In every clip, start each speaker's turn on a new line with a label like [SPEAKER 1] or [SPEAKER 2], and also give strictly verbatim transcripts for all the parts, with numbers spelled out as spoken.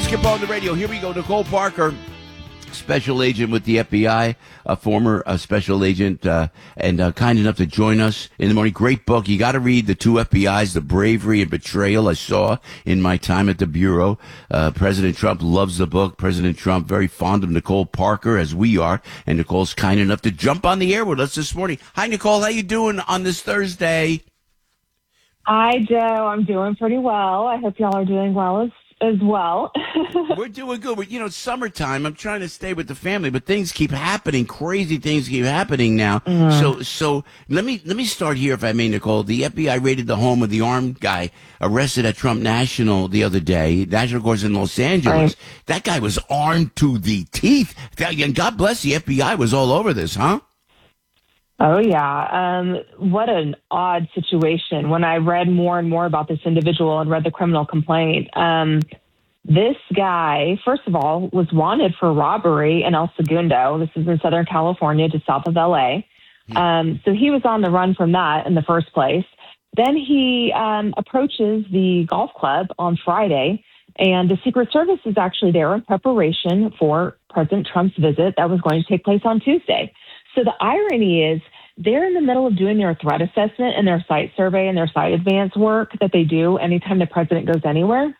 [SPEAKER 1] Skip on the radio. Here we go. Nicole Parker, special agent with the F B I, a former uh, special agent, uh, and uh, kind enough to join us in the morning. Great book. You got to read The Two F B Is, The Bravery and Betrayal I Saw in My Time at the Bureau. Uh, President Trump loves the book. President Trump very fond of Nicole Parker, as we are, and Nicole's kind enough to jump on the air with us this morning. Hi, Nicole. How you doing on this Thursday?
[SPEAKER 2] Hi, Joe. I'm doing pretty well. I hope y'all are doing well as as well.
[SPEAKER 1] We're doing good. We're, you know, it's summertime. I'm trying to stay with the family, but things keep happening. Crazy things keep happening now. Mm. So, so let me let me start here, if I may, Nicole. The F B I raided the home of the armed guy arrested at Trump National the other day. National course in Los Angeles. Right. That guy was armed to the teeth. And God bless the F B I was all over this, huh?
[SPEAKER 2] Oh, yeah. Um, what an odd situation. When I read more and more about this individual and read the criminal complaint, um, this guy, first of all, was wanted for robbery in El Segundo. This is in Southern California, just south of L A. Um, so he was on the run from that in the first place. Then he um, approaches the golf club on Friday, and the Secret Service is actually there in preparation for President Trump's visit that was going to take place on Tuesday. So the irony is they're in the middle of doing their threat assessment and their site survey and their site advance work that they do anytime the president goes anywhere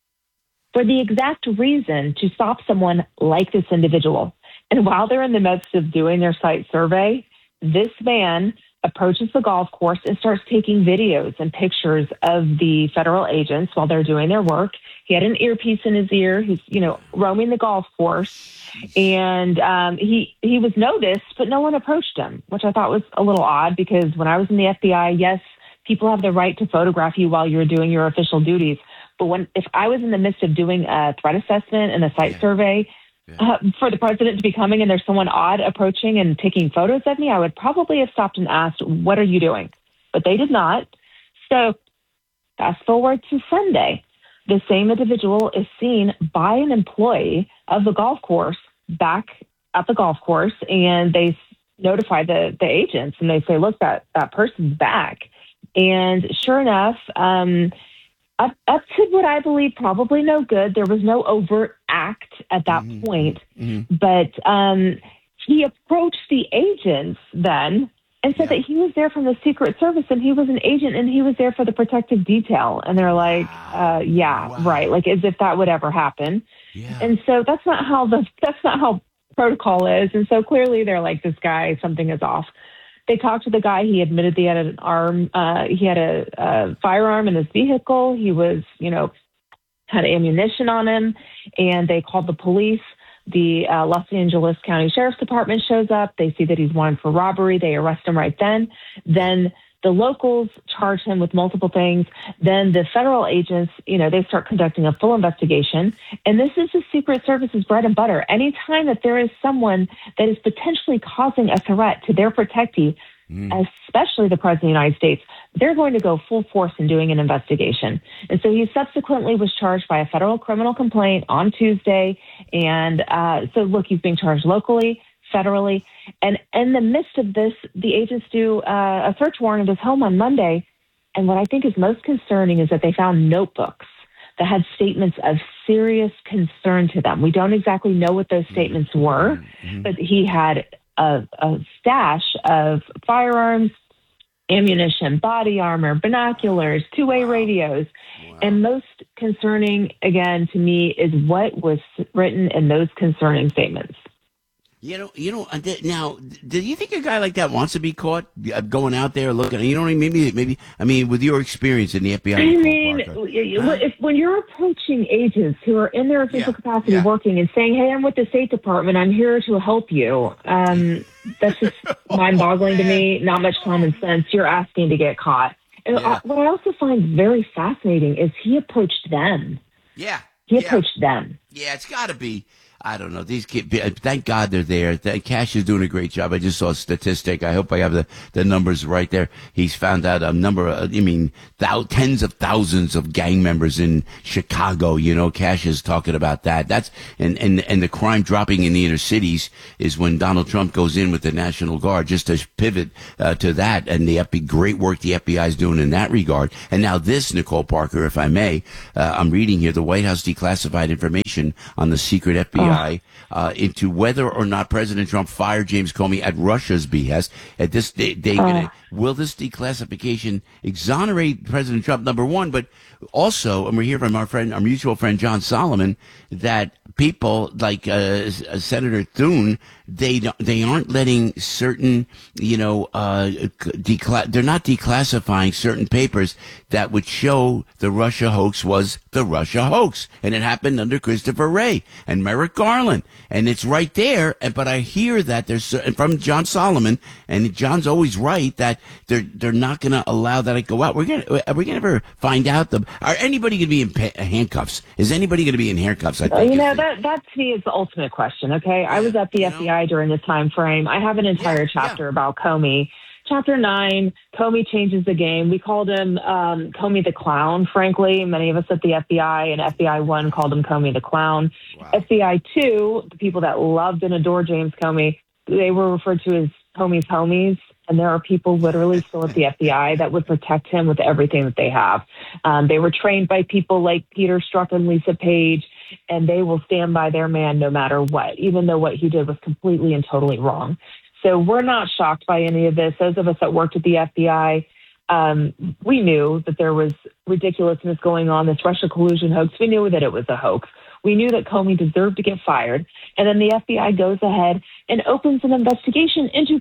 [SPEAKER 2] for the exact reason to stop someone like this individual. And while they're in the midst of doing their site survey, this man approaches the golf course and starts taking videos and pictures of the federal agents while they're doing their work. He had an earpiece in his ear. He's, you know, roaming the golf course. And um, he he was noticed, but no one approached him, which I thought was a little odd because when I was in the F B I, yes, people have the right to photograph you while you're doing your official duties. But when if I was in the midst of doing a threat assessment and a site yeah. survey, Yeah. Uh, for the president to be coming and there's someone odd approaching and taking photos of me, I would probably have stopped and asked, what are you doing? But they did not. So fast forward to Sunday, the same individual is seen by an employee of the golf course back at the golf course, and they notify the, the agents and they say, look, that, that person's back. And sure enough, um, Up, up to what I believe probably no good. There was no overt act at that mm-hmm. point. Mm-hmm. But um, he approached the agents then and said yeah. that he was there from the Secret Service and he was an agent and he was there for the protective detail. And they're like, wow. uh, yeah, wow. right. Like as if that would ever happen. Yeah. And so that's not how the that's not how protocol is. And so clearly they're like, this guy, something is off. They talked to the guy. He admitted he had an arm. Uh, he had a, a firearm in his vehicle. He was, you know, had ammunition on him. And they called the police. The uh, Los Angeles County Sheriff's Department shows up. They see that he's wanted for robbery. They arrest him right then. Then the locals charge him with multiple things. Then the federal agents, you know, they start conducting a full investigation. And this is the Secret Service's bread and butter. Anytime that there is someone that is potentially causing a threat to their protectee, mm. especially the President of the United States, they're going to go full force in doing an investigation. And so he subsequently was charged by a federal criminal complaint on Tuesday. And uh, so, look, he's being charged locally, federally. And in the midst of this, the agents do uh, a search warrant of his home on Monday. And what I think is most concerning is that they found notebooks that had statements of serious concern to them. We don't exactly know what those statements were, mm-hmm. but he had a, a stash of firearms, ammunition, body armor, binoculars, two-way wow. radios. Wow. And most concerning, again, to me, is what was written in those concerning statements.
[SPEAKER 1] You know, you know. Now, do you think a guy like that wants to be caught going out there looking? You know what I mean? Maybe, maybe. I mean, with your experience in the F B I.
[SPEAKER 2] I mean, if, when you're approaching agents who are in their official yeah, capacity yeah. working and saying, "Hey, I'm with the State Department. I'm here to help you," um, that's just mind-boggling to me. Not much common sense. You're asking to get caught. And yeah. what I also find very fascinating is he approached them.
[SPEAKER 1] Yeah,
[SPEAKER 2] he
[SPEAKER 1] yeah.
[SPEAKER 2] approached them.
[SPEAKER 1] Yeah, it's got to be. I don't know. These kids, thank God they're there. Cash is doing a great job. I just saw a statistic. I hope I have the, the numbers right there. He's found out a number of, I mean, thou, tens of thousands of gang members in Chicago. You know, Cash is talking about that. That's, and, and, and the crime dropping in the inner cities is when Donald Trump goes in with the National Guard, just to pivot uh, to that. And the F B I, great work the F B I is doing in that regard. And now this, Nicole Parker, if I may, uh, I'm reading here, the White House declassified information on the secret F B I. Oh. Uh, into whether or not President Trump fired James Comey at Russia's behest. At this day, they
[SPEAKER 2] oh.
[SPEAKER 1] gonna, will this declassification exonerate President Trump, number one, but also, and we're here from our friend, our mutual friend John Solomon, that people like uh, Senator Thune, they they aren't letting certain, you know, uh, decla- they're not declassifying certain papers that would show the Russia hoax was the Russia hoax, and it happened under Christopher Wray and Merrick Garland, and it's right there. But I hear that there's from John Solomon, and John's always right that they're they're not going to allow that to go out. We're gonna are we gonna ever find out the are anybody going to be in pa- handcuffs? Is anybody going to be in handcuffs? I think
[SPEAKER 2] you know that that to me is the ultimate question. Okay, yeah, I was at the you F B I know? during this time frame. I have an entire yeah, chapter yeah. about Comey. Chapter nine, Comey changes the game. We called him um, Comey the Clown, frankly. Many of us at the F B I and F B I one called him Comey the Clown. Wow. F B I two, the people that loved and adored James Comey, they were referred to as Comey's homies. And there are people literally still at the F B I that would protect him with everything that they have. Um, they were trained by people like Peter Strzok and Lisa Page, and they will stand by their man no matter what, even though what he did was completely and totally wrong. So we're not shocked by any of this. Those of us that worked at the F B I, um, we knew that there was ridiculousness going on, this Russia collusion hoax. We knew that it was a hoax. We knew that Comey deserved to get fired. And then the F B I goes ahead and opens an investigation into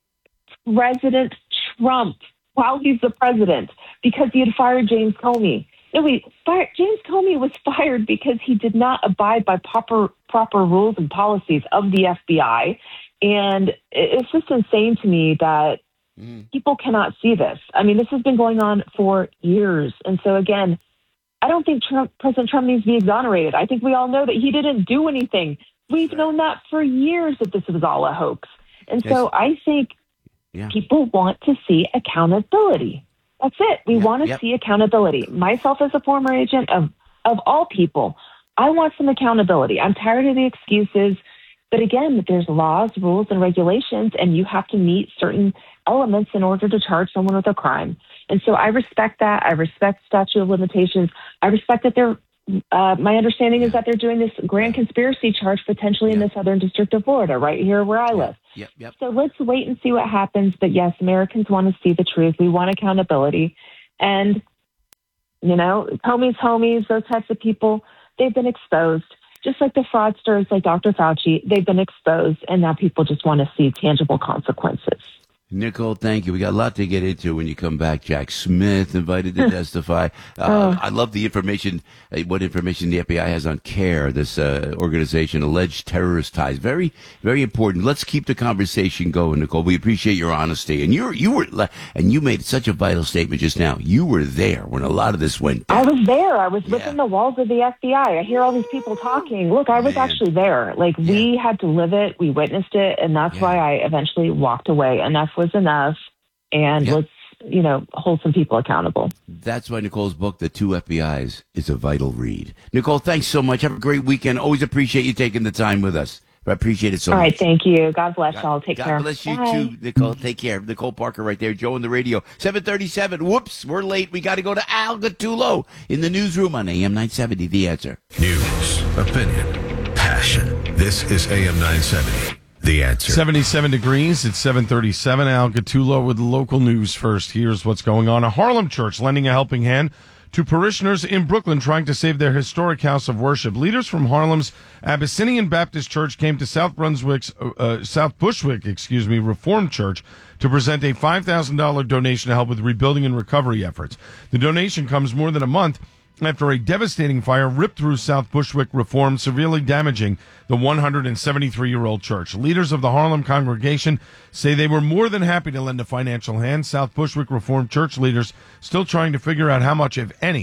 [SPEAKER 2] President Trump while he's the president because he had fired James Comey. No, we fired, James Comey was fired because he did not abide by proper proper rules and policies of the F B I. And it's just insane to me that mm. people cannot see this. I mean, this has been going on for years. And so, again, I don't think Trump, President Trump needs to be exonerated. I think we all know that he didn't do anything. We've known that for years that this was all a hoax. And yes. so I think yeah. people want to see accountability. That's it. We yep. want to yep. see accountability. Myself as a former agent of, of all people, I want some accountability. I'm tired of the excuses. But again, there's laws, rules, and regulations, and you have to meet certain elements in order to charge someone with a crime. And so I respect that. I respect statute of limitations. I respect that they're, uh, my understanding is that they're doing this grand conspiracy charge potentially yep. in the Southern District of Florida, right here where I live.
[SPEAKER 1] Yep, yep.
[SPEAKER 2] So let's wait and see what happens. But yes, Americans want to see the truth. We want accountability. And, you know, Comey's homies, those types of people, they've been exposed. Just like the fraudsters like Doctor Fauci, they've been exposed, and now people just want to see tangible consequences.
[SPEAKER 1] Nicole, thank you. We got a lot to get into when you come back. Jack Smith invited to testify. Uh, oh. I love the information, uh, what information the F B I has on CARE, this uh, organization, alleged terrorist ties. Very, very important. Let's keep the conversation going, Nicole. We appreciate your honesty. And you you were, and you made such a vital statement just now. You were there when a lot of this went down.
[SPEAKER 2] I was there. I was yeah. within the walls of the F B I. I hear all these people talking. Look, I was Man. actually there. Like, yeah. we had to live it. We witnessed it. And that's yeah. why I eventually walked away. Enough was enough, and yep. let's, you know, hold some people accountable.
[SPEAKER 1] That's why Nicole's book, The Two F B Is, is a vital read. Nicole, thanks so much. Have a great weekend. Always appreciate you taking the time with us. I appreciate it so
[SPEAKER 2] All
[SPEAKER 1] much.
[SPEAKER 2] All right, thank you. God bless y'all. Take
[SPEAKER 1] God
[SPEAKER 2] care.
[SPEAKER 1] God bless you
[SPEAKER 2] Bye.
[SPEAKER 1] too, Nicole. Take care. Nicole Parker right there. Joe on the radio. seven thirty-seven. Whoops, we're late. We got to go to Al Gattullo in the newsroom on A M nine seventy. The Answer.
[SPEAKER 3] News, opinion, passion. This is A M nine seventy. The Answer.
[SPEAKER 4] seventy-seven degrees. It's seven thirty-seven. Al Gattullo with local news first. Here's what's going on. A Harlem church lending a helping hand to parishioners in Brooklyn trying to save their historic house of worship. Leaders from Harlem's Abyssinian Baptist Church came to South Brunswick's, uh, South Bushwick, excuse me, Reformed Church to present a five thousand dollars donation to help with rebuilding and recovery efforts. The donation comes more than a month after a devastating fire ripped through South Bushwick Reform, severely damaging the one hundred seventy-three-year-old church. Leaders of the Harlem congregation say they were more than happy to lend a financial hand. South Bushwick Reformed church leaders still trying to figure out how much, if any,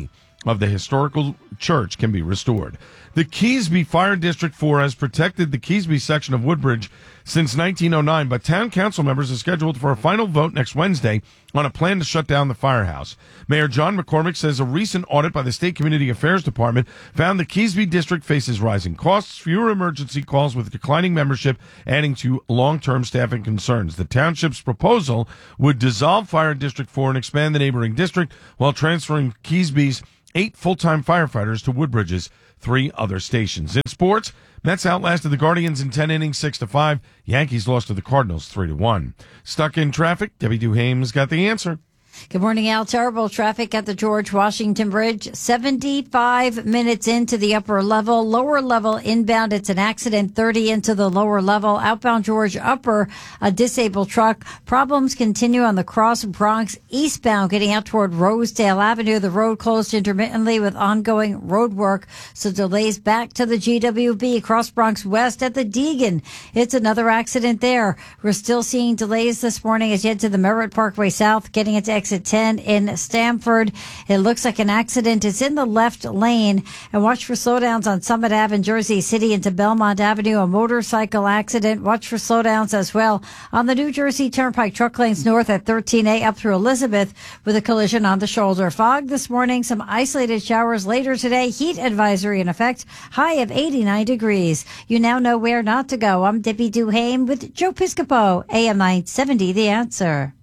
[SPEAKER 4] of the historical church can be restored. The Keesby Fire District four has protected the Keesby section of Woodbridge since nineteen oh nine, but town council members are scheduled for a final vote next Wednesday on a plan to shut down the firehouse. Mayor John McCormick says a recent audit by the State Community Affairs Department found the Keesby district faces rising costs, fewer emergency calls with declining membership, adding to long-term staffing concerns. The township's proposal would dissolve Fire District four and expand the neighboring district while transferring Keesby's eight full-time firefighters to Woodbridge's three other stations. In sports, Mets outlasted the Guardians in ten innings, six to five. Yankees lost to the Cardinals, three to one. Stuck in traffic, Debbie Duhame's got the answer.
[SPEAKER 5] Good morning, Al. Terrible traffic at the George Washington Bridge. seventy-five minutes into the upper level. Lower level inbound, it's an accident. thirty into the lower level. Outbound George upper, a disabled truck. Problems continue on the Cross Bronx eastbound, getting out toward Rosedale Avenue. The road closed intermittently with ongoing road work, so delays back to the G W B. Cross Bronx West at the Deegan. It's another accident there. We're still seeing delays this morning as you head to the Merritt Parkway South, getting into exit ten in Stamford. It looks like an accident. It's in the left lane. And watch for slowdowns on Summit Ave in Jersey City into Belmont Avenue. A motorcycle accident. Watch for slowdowns as well on the New Jersey Turnpike truck lanes north at thirteen A up through Elizabeth with a collision on the shoulder. Fog this morning. Some isolated showers later today. Heat advisory in effect. High of eighty-nine degrees. You now know where not to go. I'm Debbie Duhame with Joe Piscopo. A M nine seventy, The Answer.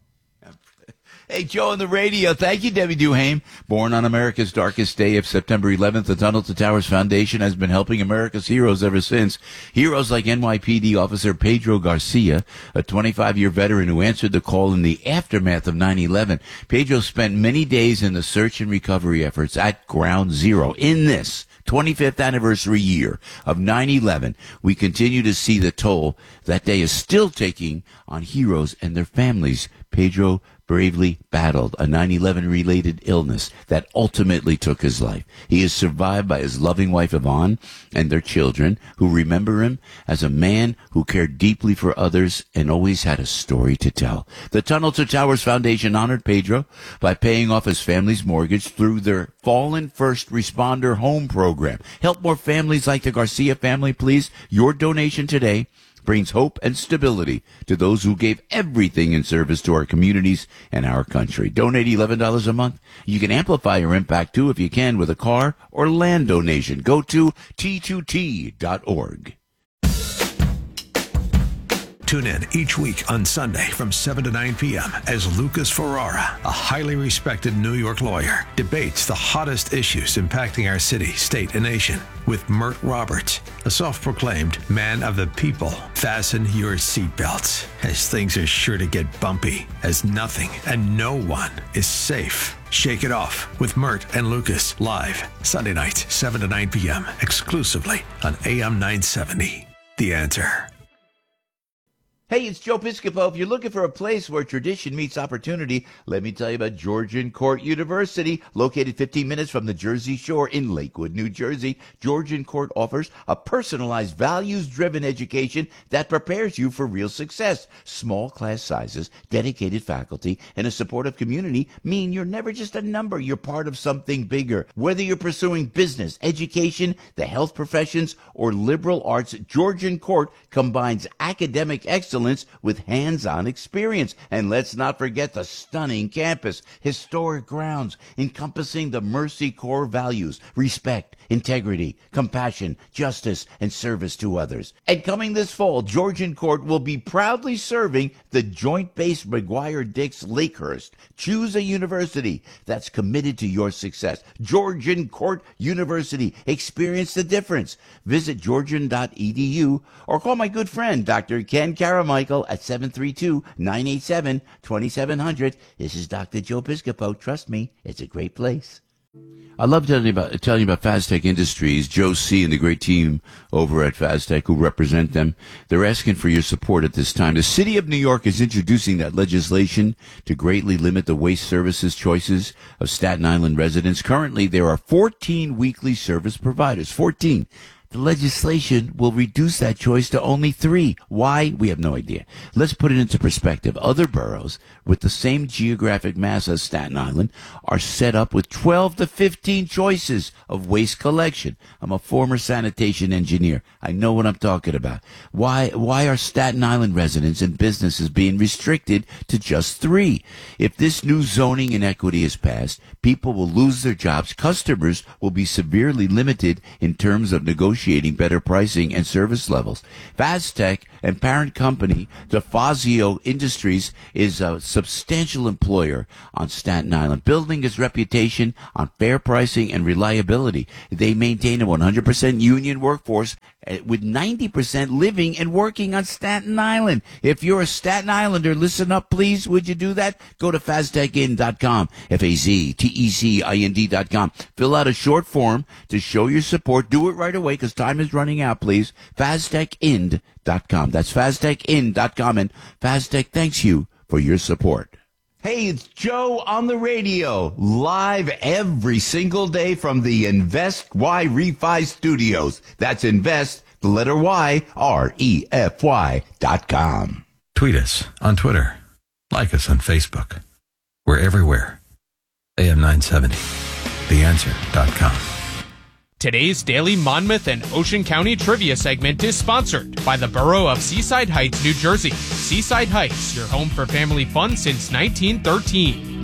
[SPEAKER 1] Hey, Joe on the radio. Thank you, Debbie Duhame. Born on America's darkest day of September eleventh, the Tunnel to Towers Foundation has been helping America's heroes ever since. Heroes like N Y P D officer Pedro Garcia, a twenty-five-year veteran who answered the call in the aftermath of nine eleven. Pedro spent many days in the search and recovery efforts at Ground Zero. In this twenty-fifth anniversary year of nine eleven, we continue to see the toll that day is still taking on heroes and their families. Pedro bravely battled a nine eleven related illness that ultimately took his life. He is survived by his loving wife Yvonne and their children, who remember him as a man who cared deeply for others and always had a story to tell. The Tunnel to Towers Foundation honored Pedro by paying off his family's mortgage through their Fallen First Responder Home Program. Help more families like the Garcia family, please. Your donation today brings hope and stability to those who gave everything in service to our communities and our country. Donate eleven dollars a month. You can amplify your impact, too, if you can, with a car or land donation. Go to T two T dot org.
[SPEAKER 3] Tune in each week on Sunday from seven to nine p.m. as Lucas Ferrara, a highly respected New York lawyer, debates the hottest issues impacting our city, state, and nation with Mert Roberts, a self-proclaimed man of the people. Fasten your seatbelts, as things are sure to get bumpy, as nothing and no one is safe. Shake It Off with Mert and Lucas, live Sunday nights, seven to nine p.m., exclusively on A M nine seventy. The Answer.
[SPEAKER 1] Hey, it's Joe Piscopo. If you're looking for a place where tradition meets opportunity, let me tell you about Georgian Court University, located fifteen minutes from the Jersey Shore in Lakewood, New Jersey. Georgian Court offers a personalized, values-driven education that prepares you for real success. Small class sizes, dedicated faculty, and a supportive community mean you're never just a number. You're part of something bigger. Whether you're pursuing business, education, the health professions, or liberal arts, Georgian Court combines academic excellence with hands-on experience. And let's not forget the stunning campus, historic grounds encompassing the Mercy core values: respect, integrity, compassion, justice, and service to others. And coming this fall, Georgian Court will be proudly serving the Joint Base McGuire-Dix Lakehurst. Choose a university that's committed to your success. Georgian Court University. Experience the difference. Visit georgian dot e d u or call my good friend, Doctor Ken Caramichael, at seven three two, nine eight seven, two seven zero zero. This is Doctor Joe Piscopo. Trust me, it's a great place. I love telling you about telling you about Faztech Industries. Joe C. and the great team over at Faztech who represent them. They're asking for your support at this time. The city of New York is introducing that legislation to greatly limit the waste services choices of Staten Island residents. Currently, there are fourteen weekly service providers. fourteen. the legislation will reduce that choice to only three. Why? We have no idea. Let's put it into perspective. Other boroughs with the same geographic mass as Staten Island are set up with twelve to fifteen choices of waste collection. I'm a former sanitation engineer. I know what I'm talking about. Why, why are Staten Island residents and businesses being restricted to just three? If this new zoning inequity is passed, people will lose their jobs. Customers will be severely limited in terms of negotiating better pricing and service levels. Faztech and parent company DeFazio Industries is a substantial employer on Staten Island, building its reputation on fair pricing and reliability. They maintain a one hundred percent union workforce with ninety percent living and working on Staten Island. If you're a Staten Islander, listen up, please. Would you do that? Go to faztech in dot com, F A Z T E C I N D dot com. Fill out a short form to show your support. Do it right away because time is running out, please. faztech in dot com. That's faztech in dot com. And Faztech thanks you for your support. Hey, it's Joe on the radio, live every single day from the Invest Y Refi Studios. That's Invest, the letter Y, R E F Y dot com.
[SPEAKER 3] Tweet us on Twitter. Like us on Facebook. We're everywhere. A M nine seventy, the answer dot com.
[SPEAKER 6] Today's daily Monmouth and Ocean County trivia segment is sponsored by the Borough of Seaside Heights, New Jersey. Seaside Heights, your home for family fun since nineteen thirteen.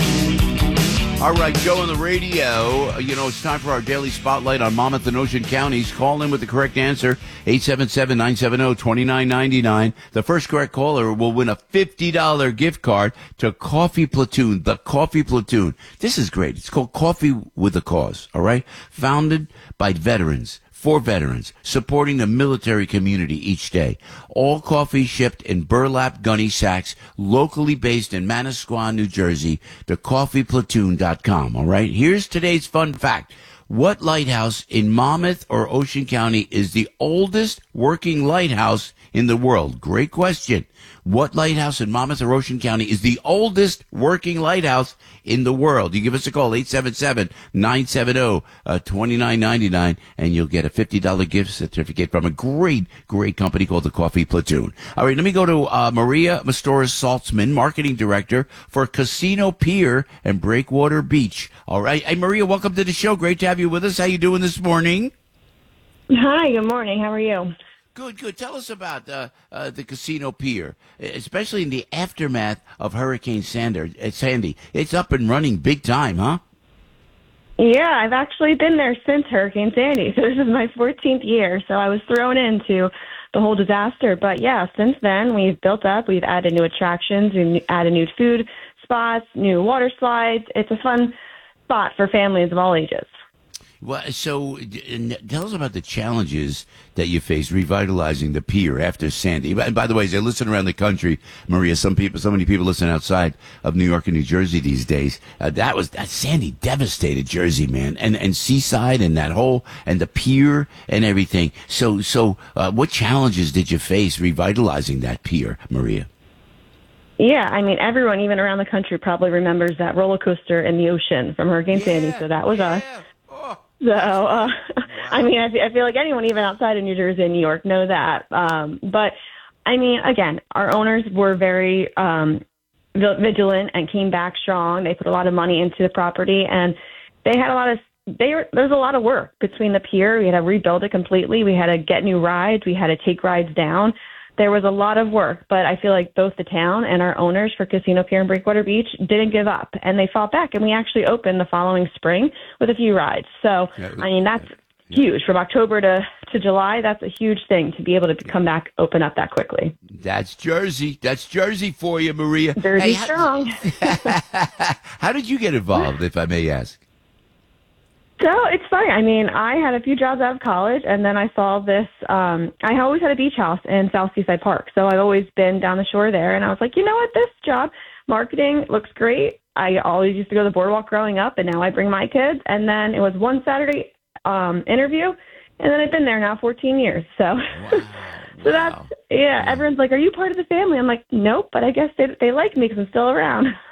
[SPEAKER 1] All right, Joe on the radio. You know, it's time for our daily spotlight on Monmouth and Ocean counties. Call in with the correct answer, eight seven seven, nine seven zero, two nine nine nine. The first correct caller will win a fifty dollars gift card to Coffee Platoon, the Coffee Platoon. This is great. It's called Coffee with a Cause, all right? Founded by veterans. For veterans, supporting the military community each day. All coffee shipped in burlap gunny sacks, locally based in Manasquan, New Jersey, to coffee platoon dot com, all right? Here's today's fun fact. What lighthouse in Monmouth or Ocean County is the oldest working lighthouse in the world? Great question. What lighthouse in Monmouth or Ocean County is the oldest working lighthouse in the world? You give us a call, eight seven seven, nine seven zero, two nine nine nine, and you'll get a fifty dollars gift certificate from a great, great company called the Coffee Platoon. All right, let me go to uh, Maria Mastoris-Saltzman, Marketing Director for Casino Pier and Breakwater Beach. All right. Hey, Maria, welcome to the show. Great to have you with us. How you doing this morning?
[SPEAKER 7] Hi, good morning. How are you?
[SPEAKER 1] Good, good. Tell us about uh, uh, the Casino Pier, especially in the aftermath of Hurricane Sander, uh, Sandy. It's up and running big time, huh?
[SPEAKER 7] Yeah, I've actually been there since Hurricane Sandy. So this is my fourteenth year. So I was thrown into the whole disaster. But yeah, since then we've built up. We've added new attractions. We've added new food spots, new water slides. It's a fun spot for families of all ages.
[SPEAKER 1] Well, so tell us about the challenges that you faced revitalizing the pier after Sandy. And by the way, as I listen around the country, Maria, some people, so many people listen outside of New York and New Jersey these days. Uh, that was that Sandy devastated Jersey, man, and and Seaside and that whole and the pier and everything. So so, uh, what challenges did you face revitalizing that pier, Maria?
[SPEAKER 7] Yeah, I mean, everyone, even around the country, probably remembers that roller coaster in the ocean from Hurricane
[SPEAKER 1] Yeah,
[SPEAKER 7] Sandy. So that was
[SPEAKER 1] yeah.
[SPEAKER 7] us. So, uh, I mean, I, I feel like anyone even outside of New Jersey and New York know that. Um, but, I mean, again, our owners were very um, vigilant and came back strong. They put a lot of money into the property, and they had a lot of they were, there was a lot of work between the pier. We had to rebuild it completely. We had to get new rides. We had to take rides down. There was a lot of work, but I feel like both the town and our owners for Casino Pier and Breakwater Beach didn't give up, and they fought back, and we actually opened the following spring with a few rides. So, I mean, that's huge. From October to, to July, that's a huge thing to be able to come back, open up that quickly.
[SPEAKER 1] That's Jersey. That's Jersey for you, Maria.
[SPEAKER 7] Jersey
[SPEAKER 1] Hey,
[SPEAKER 7] strong.
[SPEAKER 1] How, how did you get involved, if I may ask?
[SPEAKER 7] So it's funny. I mean, I had a few jobs out of college, and then I saw this. Um, I always had a beach house in South Seaside Park, so I've always been down the shore there. And I was like, you know what? This job, marketing, looks great. I always used to go to the boardwalk growing up, and now I bring my kids. And then it was one Saturday um, interview, and then I've been there now fourteen years. So,
[SPEAKER 1] Wow.
[SPEAKER 7] so that's
[SPEAKER 1] Wow.
[SPEAKER 7] yeah. Everyone's like, "Are you part of the family?" I'm like, "Nope," but I guess they they like me because I'm still around.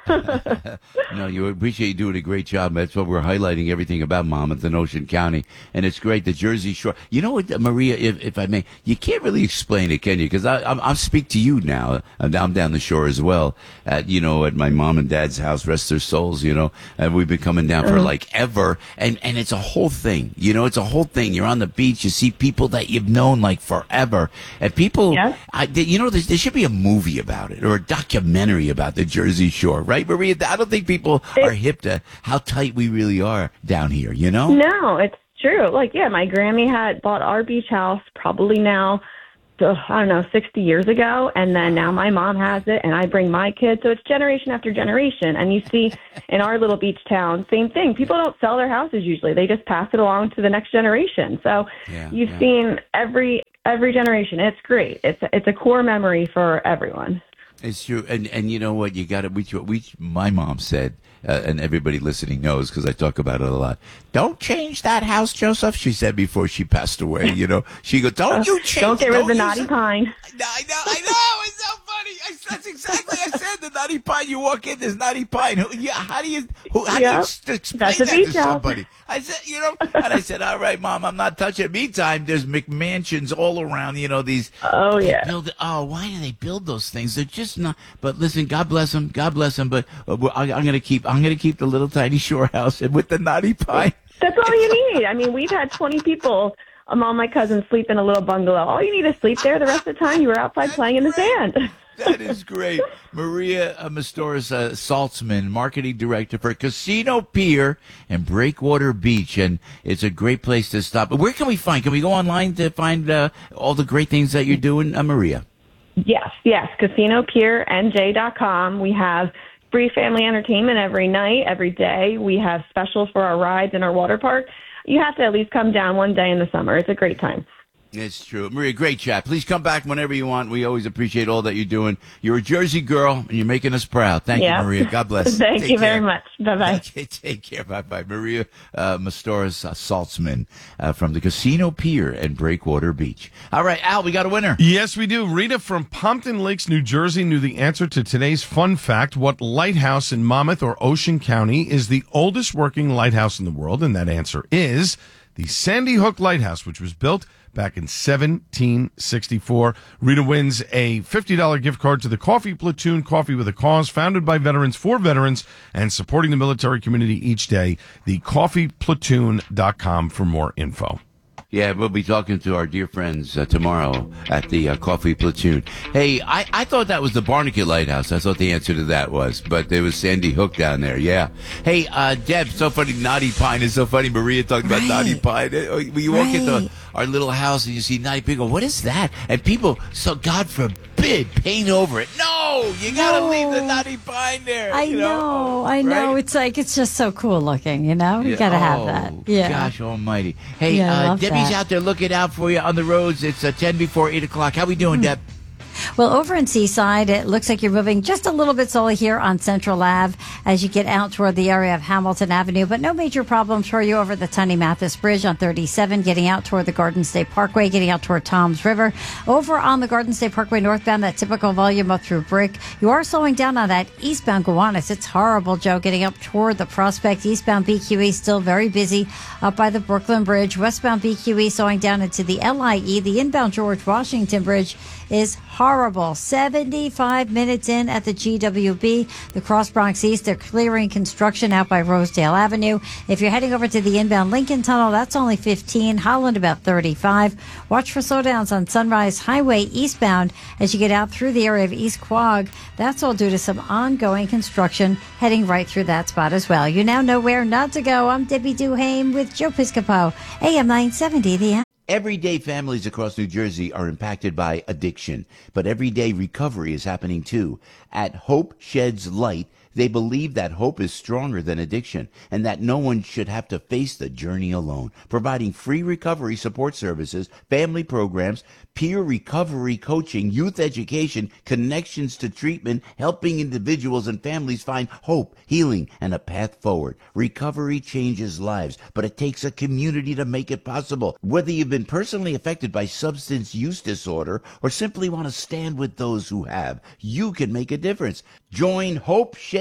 [SPEAKER 1] No, you appreciate you doing a great job. That's what we're highlighting, everything about Monmouth and Ocean County. And it's great. The Jersey Shore. You know what, Maria, if, if I may, you can't really explain it, can you? Because I'm, I'll speak to you now. I'm, I'm down the shore as well, at, you know, at my mom and dad's house, rest their souls, you know. And we've been coming down for like ever. And, and it's a whole thing. You know, it's a whole thing. You're on the beach. You see people that you've known like forever. And people,
[SPEAKER 7] Yes.
[SPEAKER 1] I, they, you know, there, there should be a movie about it or a documentary about the Jersey Shore, right, Maria? I don't think people are hip to how tight we really are down here, you know?
[SPEAKER 7] No, it's true. Like, yeah, my Grammy had bought our beach house probably now, uh, I don't know, sixty years ago. And then now my mom has it and I bring my kids. So it's generation after generation. And you see in our little beach town, same thing. People don't sell their houses usually. They just pass it along to the next generation. So
[SPEAKER 1] Yeah,
[SPEAKER 7] you've
[SPEAKER 1] yeah.
[SPEAKER 7] seen every every generation. It's great. It's, it's a core memory for everyone.
[SPEAKER 1] It's true, and and you know what? You got to. We, we my mom said, uh, and everybody listening knows because I talk about it a lot. Don't change that house, Joseph. She said before she passed away. You know, she goes, "Don't you change?
[SPEAKER 7] Don't get rid of the
[SPEAKER 1] use
[SPEAKER 7] naughty
[SPEAKER 1] it."
[SPEAKER 7] pine.
[SPEAKER 1] I know, I know. It's so funny. I, that's exactly. I said the naughty pine. You walk in, there's naughty pine. Who, yeah, how do you? Who, how do you
[SPEAKER 7] Yep.
[SPEAKER 1] s- explain
[SPEAKER 7] That's a
[SPEAKER 1] that to
[SPEAKER 7] beach house.
[SPEAKER 1] somebody? I said, you know, and I said, all right, Mom, I'm not touching it. Meantime, there's McMansions all around. You know these.
[SPEAKER 7] Oh,
[SPEAKER 1] they
[SPEAKER 7] yeah.
[SPEAKER 1] Build, oh, why do they build those things? They're just not. But listen, God bless them. God bless them. But uh, we're- I, I'm gonna keep. I'm gonna keep the little tiny shore house and with the naughty pine.
[SPEAKER 7] That's all you need. I mean, we've had twenty people, um, all my cousins, sleep in a little bungalow. All you need is sleep there. The rest of the time, you were outside playing in the sand.
[SPEAKER 1] That is great. Maria uh, Mastoris uh, Saltzman, marketing director for Casino Pier and Breakwater Beach. And it's a great place to stop. But where can we find? Can we go online to find uh, all the great things that you're doing, uh, Maria?
[SPEAKER 7] Yes, yes. casino pier n j dot com. We have free family entertainment every night, every day. We have specials for our rides in our water park. You have to at least come down one day in the summer. It's a great time.
[SPEAKER 1] It's true. Maria, great chat. Please come back whenever you want. We always appreciate all that you're doing. You're a Jersey girl, and you're making us proud. Thank
[SPEAKER 7] Yeah.
[SPEAKER 1] you, Maria. God bless.
[SPEAKER 7] Thank
[SPEAKER 1] Take
[SPEAKER 7] you
[SPEAKER 1] care.
[SPEAKER 7] very much. Bye-bye.
[SPEAKER 1] Okay, take care. Bye-bye. Maria uh, Mastoris uh, Saltzman uh, from the Casino Pier and Breakwater Beach. All right, Al, we got a winner.
[SPEAKER 4] Yes, we do. Rita from Pompton Lakes, New Jersey, knew the answer to today's fun fact. What lighthouse in Monmouth or Ocean County is the oldest working lighthouse in the world? And that answer is the Sandy Hook Lighthouse, which was built back in seventeen sixty-four. Rita wins a fifty dollars gift card to the Coffee Platoon, Coffee with a Cause, founded by veterans for veterans and supporting the military community each day. The coffee platoon dot com for more info.
[SPEAKER 1] Yeah, we'll be talking to our dear friends uh, tomorrow at the uh, Coffee Platoon. Hey, I, I thought that was the Barnegat Lighthouse. I thought the answer to that was, but there was Sandy Hook down there. Yeah. Hey, uh, Deb, so funny. Naughty Pine is so funny. Maria talking about
[SPEAKER 5] Right.
[SPEAKER 1] Naughty Pine. Uh, When you walk into
[SPEAKER 5] Right.
[SPEAKER 1] our little house and you see Naughty Pine, go, what is that? And people, so God forbid, paint over it. No, you got to
[SPEAKER 5] No.
[SPEAKER 1] leave the Naughty Pine there.
[SPEAKER 5] I
[SPEAKER 1] you
[SPEAKER 5] know, I know.
[SPEAKER 1] right?
[SPEAKER 5] It's like it's just so cool looking, you know. You
[SPEAKER 1] Yeah.
[SPEAKER 5] gotta have
[SPEAKER 1] Oh,
[SPEAKER 5] that. Yeah.
[SPEAKER 1] Gosh almighty. Hey,
[SPEAKER 5] Yeah, I
[SPEAKER 1] uh,
[SPEAKER 5] love
[SPEAKER 1] Debbie's
[SPEAKER 5] that.
[SPEAKER 1] out there looking out for you on the roads. It's uh, ten before eight o'clock. How we doing,
[SPEAKER 5] Hmm.
[SPEAKER 1] Deb?
[SPEAKER 5] Well, over in Seaside, it looks like you're moving just a little bit slowly here on Central Ave as you get out toward the area of Hamilton Avenue, but no major problems for you over the Tunney Mathis Bridge on thirty-seven, getting out toward the Garden State Parkway, getting out toward Toms River. Over on the Garden State Parkway northbound, that typical volume up through Brick. You are slowing down on that eastbound Gowanus. It's horrible, Joe, getting up toward the Prospect. Eastbound B Q E still very busy up by the Brooklyn Bridge. Westbound B Q E slowing down into the L I E. The inbound George Washington Bridge is horrible. seventy-five minutes in at the G W B. The Cross Bronx East, they're clearing construction out by Rosedale Avenue. If you're heading over to the inbound Lincoln Tunnel, that's only fifteen. Holland about thirty-five. Watch for slowdowns on Sunrise Highway eastbound as you get out through the area of East Quogue. That's all due to some ongoing construction heading right through that spot as well. You now know where not to go. I'm Debbie Duhame with Joe Piscopo, A M nine seventy, The Answer.
[SPEAKER 1] Everyday families across New Jersey are impacted by addiction, but everyday recovery is happening too. At Hope Sheds Light, they believe that hope is stronger than addiction and that no one should have to face the journey alone, providing free recovery support services, family programs, peer recovery coaching, youth education, connections to treatment, helping individuals and families find hope, healing, and a path forward. Recovery changes lives, but it takes a community to make it possible. Whether you've been personally affected by substance use disorder or simply want to stand with those who have, you can make a difference. Join Hope Sheds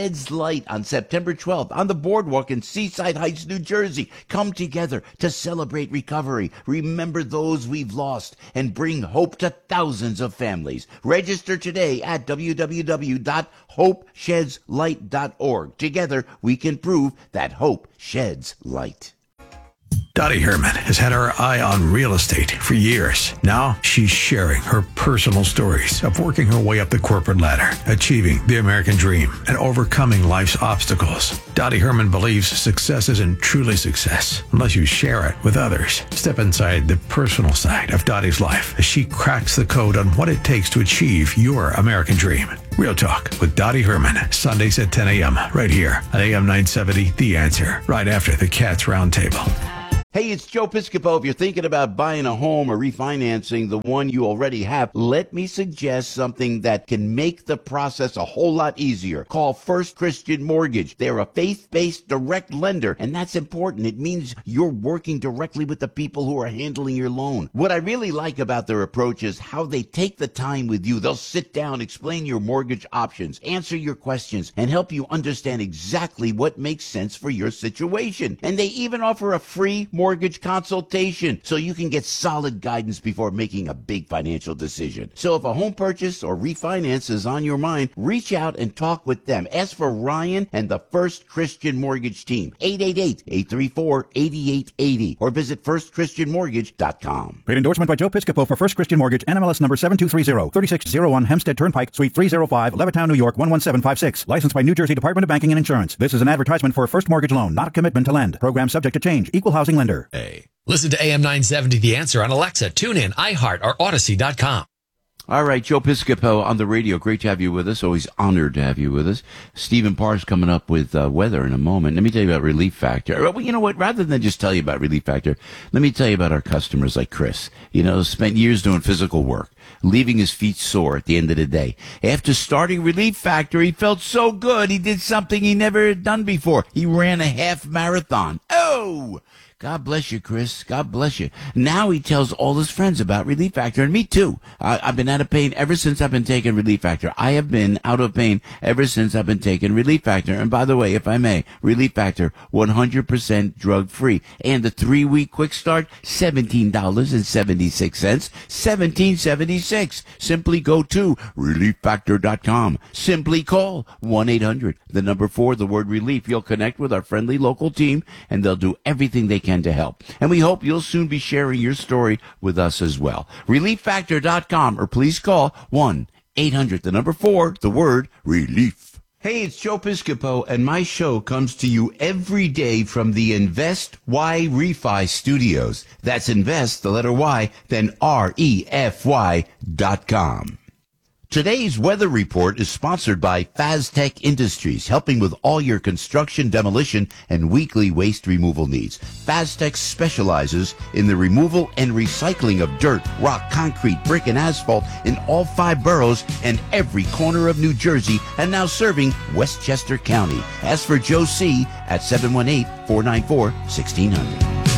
[SPEAKER 1] Sheds Light on September twelfth on the boardwalk in Seaside Heights, New Jersey. Come together to celebrate recovery, remember those we've lost, and bring hope to thousands of families. Register today at w w w dot hope sheds light dot org. Together, we can prove that hope sheds light.
[SPEAKER 3] Dottie Herman has had her eye on real estate for years. Now she's sharing her personal stories of working her way up the corporate ladder, achieving the American dream, and overcoming life's obstacles. Dottie Herman believes success isn't truly success unless you share it with others. Step inside the personal side of Dottie's life as she cracks the code on what it takes to achieve your American dream. Real Talk with Dottie Herman, Sundays at ten a.m. right here at A M nine seventy, The Answer, right after the Cats Roundtable.
[SPEAKER 1] Hey, it's Joe Piscopo. If you're thinking about buying a home or refinancing the one you already have, let me suggest something that can make the process a whole lot easier. Call First Christian Mortgage. They're a faith-based direct lender, and that's important. It means you're working directly with the people who are handling your loan. What I really like about their approach is how they take the time with you. They'll sit down, explain your mortgage options, answer your questions, and help you understand exactly what makes sense for your situation. And they even offer a free mortgage consultation so you can get solid guidance before making a big financial decision. So if a home purchase or refinance is on your mind, reach out and talk with them. Ask for Ryan and the First Christian Mortgage team, eight eight eight, eight three four, eight eight eight zero, or visit first christian mortgage dot com.
[SPEAKER 8] Paid endorsement by Joe Piscopo for First Christian Mortgage, N M L S number seven two three zero, thirty-six oh one Hempstead Turnpike, Suite three oh five, Levittown, New York one one seven five six. Licensed by New Jersey Department of Banking and Insurance. This is an advertisement for a first mortgage loan, not a commitment to lend. Program subject to change. Equal housing lender.
[SPEAKER 9] Hey. Listen to A M nine seventy The Answer on Alexa, TuneIn, iHeart, or Odyssey dot com.
[SPEAKER 1] All right, Joe Piscopo on the radio. Great to have you with us. Always honored to have you with us. Stephen Parr's coming up with uh, weather in a moment. Let me tell you about Relief Factor. Well, you know what? Rather than just tell you about Relief Factor, let me tell you about our customers like Chris. You know, spent years doing physical work, leaving his feet sore at the end of the day. After starting Relief Factor, he felt so good. He did something he never had done before. He ran a half marathon. Oh! God bless you, Chris. God bless you. Now he tells all his friends about Relief Factor, and me too. I, I've been out of pain ever since I've been taking Relief Factor. I have been out of pain ever since I've been taking Relief Factor. And by the way, if I may, Relief Factor, one hundred percent drug-free. And the three-week quick start, seventeen dollars and seventy-six cents, seventeen seventy-six. Simply go to relief factor dot com. Simply call one eight hundred, the number four, the word relief. You'll connect with our friendly local team, and they'll do everything they can to help. And we hope you'll soon be sharing your story with us as well. relief factor dot com, or please call one eight hundred, the number four, the word relief. Hey, it's Joe Piscopo, and my show comes to you every day from the Invest Y Refi Studios. That's Invest, the letter Y, then R E F Y dot com. Today's weather report is sponsored by Faztech Industries, helping with all your construction, demolition, and weekly waste removal needs. Faztech specializes in the removal and recycling of dirt, rock, concrete, brick, and asphalt in all five boroughs and every corner of New Jersey, and now serving Westchester County. Ask for Joe C. at seven one eight, four nine four, one six zero zero.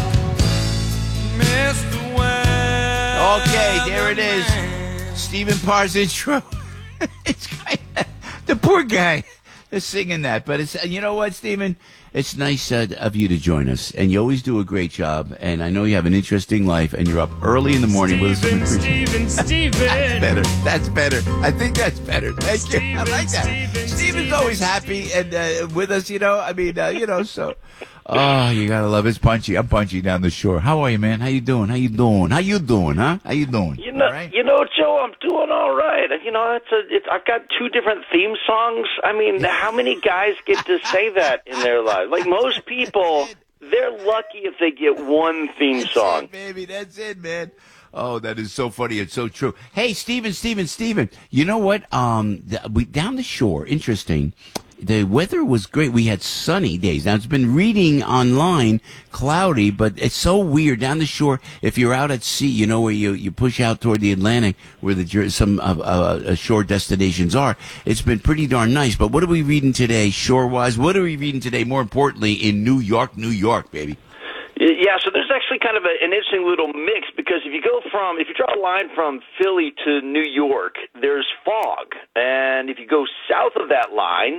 [SPEAKER 1] Okay, there it is. Stephen Parr's intro. It's kind of, the poor guy is singing that, but it's, you know what, Stephen? It's nice uh, of you to join us, and you always do a great job, and I know you have an interesting life, and you're up early in the morning with us.
[SPEAKER 10] Stephen, Stephen.
[SPEAKER 1] That's better. That's better. I think that's better. Thank Steven, you. I like that. Stephen, Stephen's always happy and uh, with us, you know. I mean, uh, you know, so. Oh, you gotta love it. It's Punchy. I'm Punchy down the shore. How are you, man? How you doing? How you doing? How you doing, huh? How you doing?
[SPEAKER 11] You know,
[SPEAKER 1] right?
[SPEAKER 11] you know, Joe, I'm doing all right. You know, it's a, it's, I've got two different theme songs. I mean, how many guys get to say that in their lives? Like most people, they're lucky if they get one theme
[SPEAKER 1] That's
[SPEAKER 11] song.
[SPEAKER 1] It, baby. That's it, man. Oh, that is so funny. It's so true. Hey, Stephen, Stephen, Stephen. You know what? Um, the, we down the shore. Interesting. The weather was great. We had sunny days. Now, it's been reading online, cloudy, but it's so weird. Down the shore, if you're out at sea, you know, where you, you push out toward the Atlantic, where the some uh, uh, shore destinations are, it's been pretty darn nice. But what are we reading today, shore-wise? What are we reading today, more importantly, in New York, New York, baby?
[SPEAKER 11] Yeah, so there's actually kind of a, an interesting little mix, because if you go from, if you draw a line from Philly to New York, there's fog. And if you go south of that line,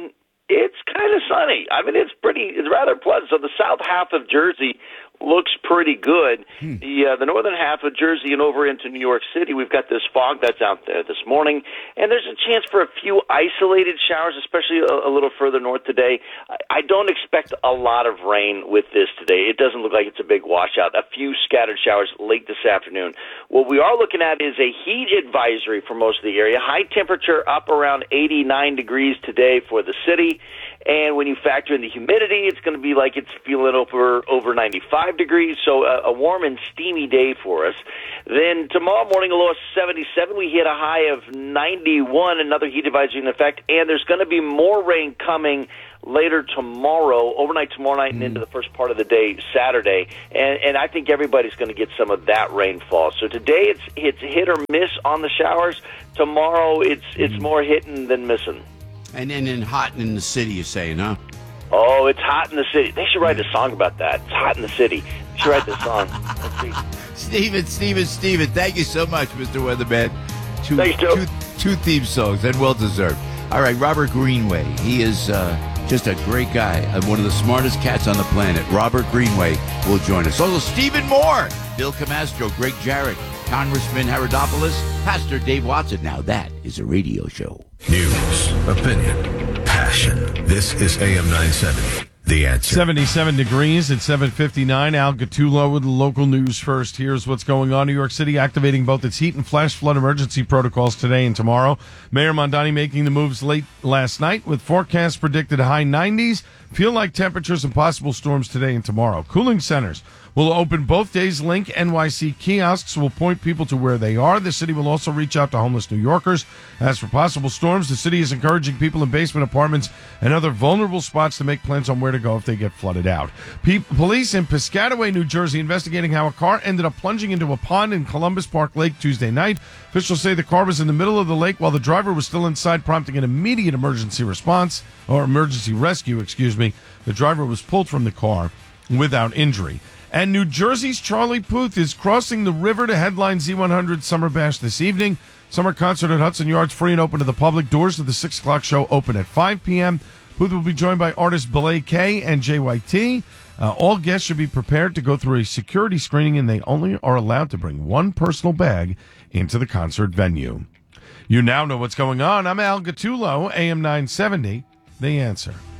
[SPEAKER 11] it's kind of sunny. I mean, it's pretty, it's rather pleasant. So the south half of Jersey looks pretty good. Hmm. The uh, the northern half of Jersey and over into New York City, we've got this fog that's out there this morning, and there's a chance for a few isolated showers, especially a, a little further north today. I, I don't expect a lot of rain with this today. It doesn't look like it's a big washout. A few scattered showers late this afternoon. What we are looking at is a heat advisory for most of the area. High temperature up around eighty-nine degrees today for the city. And when you factor in the humidity, it's going to be like it's feeling over over ninety-five degrees, so a, a warm and steamy day for us. Then tomorrow morning, a low of seventy-seven. We hit a high of ninety-one, another heat advisory in effect, and there's going to be more rain coming later tomorrow, overnight tomorrow night, and into the first part of the day, Saturday. And, and I think everybody's going to get some of that rainfall. So today it's it's hit or miss on the showers. Tomorrow it's it's more hitting than missing.
[SPEAKER 1] And then in hot in the city, you're saying, huh?
[SPEAKER 11] Oh, it's hot in the city. They should write a song about that. It's hot in the city. They should write this song. Let's see.
[SPEAKER 1] Steven, Steven, Steven, thank you so much, Mister Weatherman. Two,
[SPEAKER 11] Thanks, Joe.
[SPEAKER 1] two, two theme songs, and well-deserved. All right, Robert Greenway. He is uh, just a great guy, uh, one of the smartest cats on the planet. Robert Greenway will join us. Also, Stephen Moore, Bill Camastro, Greg Jarrett, Congressman Herodopoulos, Pastor Dave Watson. Now that is a radio show.
[SPEAKER 3] News, opinion, passion. This is A M nine seventy. The Answer.
[SPEAKER 4] seventy-seven degrees at seven fifty-nine. Al Gattulo with the local news first. Here's what's going on. New York City activating both its heat and flash flood emergency protocols today and tomorrow. Mayor Mondani making the moves late last night with forecasts predicted high nineties. Feel like temperatures and possible storms today and tomorrow. Cooling centers will open both days. Link N Y C kiosks will point people to where they are. The city will also reach out to homeless New Yorkers. As for possible storms, the city is encouraging people in basement apartments and other vulnerable spots to make plans on where to go if they get flooded out. Pe- police in Piscataway, New Jersey, investigating how a car ended up plunging into a pond in Columbus Park Lake Tuesday night. Officials say the car was in the middle of the lake while the driver was still inside, prompting an immediate emergency response, or emergency rescue, excuse me. The driver was pulled from the car without injury. And New Jersey's Charlie Puth is crossing the river to headline Z one hundred Summer Bash this evening. Summer concert at Hudson Yards, free and open to the public. Doors to the six o'clock show open at five p.m. Puth will be joined by artists Belay K and J Y T. Uh, all guests should be prepared to go through a security screening, and they only are allowed to bring one personal bag into the concert venue. You now know what's going on. I'm Al Gattulo, A M nine seventy, The Answer.